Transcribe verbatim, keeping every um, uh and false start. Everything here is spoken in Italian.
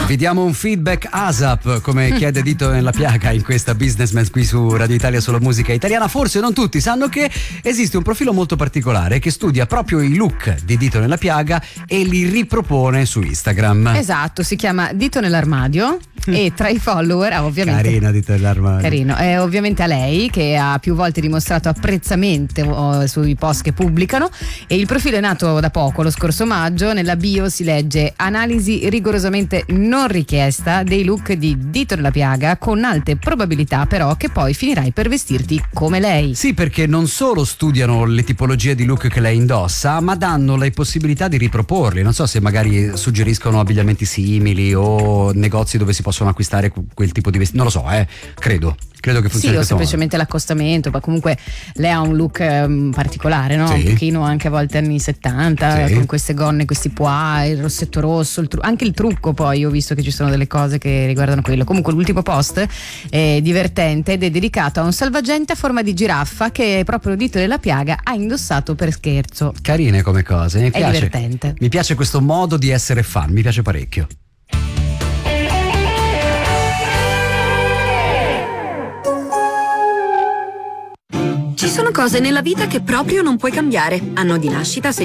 Vi diamo un feedback ASAP, come chiede Dito nella piaga in questa Businessman qui su Radio Italia Solo Musica Italiana. Forse non tutti sanno che esiste un profilo molto particolare che studia proprio i look di Dito nella piaga e li ripropone su Instagram. Esatto, si chiama Dito nell'armadio e tra i follower ha ovviamente Carina Dito nell'armadio. Carino, è ovviamente a lei che ha più volte dimostrato apprezzamento oh, sui post che pubblicano, e il profilo è nato da poco, lo scorso maggio. Nella bio si legge: analisi rigorosamente non richiesta dei look di Dito nella piaga, con alte probabilità però che poi finirai per vestirti come lei. Sì, perché non solo studiano le tipologie di look che lei indossa, ma danno le possibilità di riproporli. Non so se magari suggeriscono abbigliamenti simili o negozi dove si possono acquistare quel tipo di vestiti, non lo so, eh, credo. Credo che funzioni. Sì, o semplicemente l'accostamento, ma comunque lei ha un look um, particolare, no? Sì. Un pochino anche a volte anni settanta, sì, con queste gonne, questi pois, il rossetto rosso, il tru- anche il trucco. Poi ho visto che ci sono delle cose che riguardano quello. Comunque l'ultimo post è divertente ed è dedicato a un salvagente a forma di giraffa che proprio Dito nella piaga ha indossato per scherzo. Carine come cose, mi piace. È divertente. Mi piace questo modo di essere fan, mi piace parecchio. Ci sono cose nella vita che proprio non puoi cambiare. Anno di nascita,